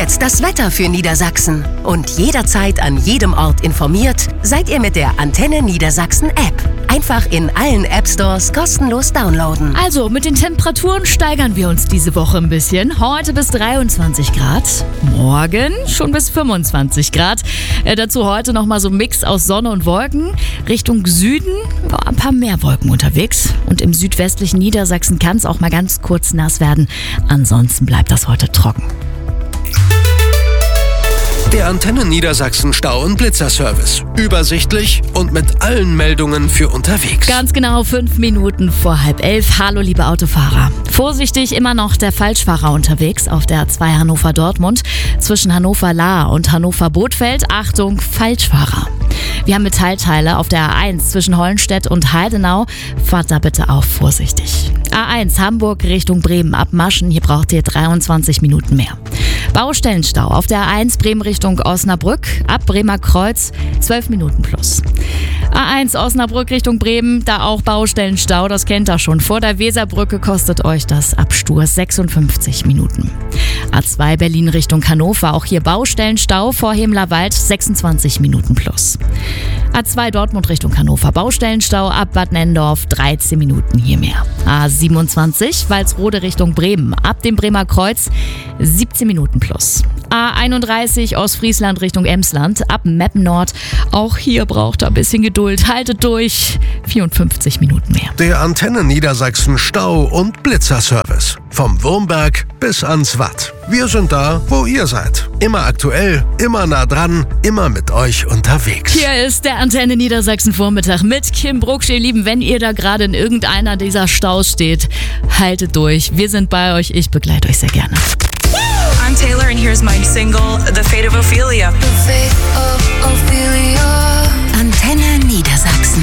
jetzt das Wetter für Niedersachsen. Und jederzeit an jedem Ort informiert seid ihr mit der Antenne Niedersachsen App. Einfach in allen App-Stores kostenlos downloaden. Also, mit den Temperaturen steigern wir uns diese Woche ein bisschen. Heute bis 23 Grad, morgen schon bis 25 Grad. Dazu heute nochmal so ein Mix aus Sonne und Wolken. Richtung Süden ein paar mehr Wolken unterwegs. Und im südwestlichen Niedersachsen kann es auch mal ganz kurz nass werden. Ansonsten bleibt das heute trocken. Der Antenne Niedersachsen Stau- und Blitzerservice. Übersichtlich und mit allen Meldungen für unterwegs. Ganz genau 5 Minuten vor 10:30. Hallo liebe Autofahrer. Vorsichtig immer noch der Falschfahrer unterwegs auf der A2 Hannover-Dortmund zwischen Hannover-Lahr und Hannover-Bothfeld. Achtung, Falschfahrer. Wir haben Metallteile auf der A1 zwischen Hollenstedt und Heidenau. Fahrt da bitte auch vorsichtig. A1 Hamburg Richtung Bremen ab Maschen. Hier braucht ihr 23 Minuten mehr. Baustellenstau auf der A1 Bremen Richtung Osnabrück ab Bremer Kreuz 12 Minuten plus. A1 Osnabrück Richtung Bremen, da auch Baustellenstau, das kennt ihr schon. Vor der Weserbrücke kostet euch das ab Sturs 56 Minuten. A2 Berlin Richtung Hannover, auch hier Baustellenstau vor Hemlerwald 26 Minuten plus. A2 Dortmund Richtung Hannover, Baustellenstau ab Bad Nennendorf 13 Minuten hier mehr. A27 Walsrode Richtung Bremen, ab dem Bremer Kreuz 17 Minuten plus. A31 Ostfriesland Richtung Emsland, ab Meppen Nord, auch hier braucht ihr ein bisschen Geduld. Haltet durch, 54 Minuten mehr. Der Antenne Niedersachsen Stau- und Blitzerservice. Vom Wurmberg bis ans Watt. Wir sind da, wo ihr seid. Immer aktuell, immer nah dran, immer mit euch unterwegs. Hier ist der Antenne Niedersachsen Vormittag mit Kim Brucksch. Ihr Lieben, wenn ihr da gerade in irgendeiner dieser Staus steht, haltet durch. Wir sind bei euch, ich begleite euch sehr gerne. I'm Taylor and here's my single, The Fate of Ophelia. The fate of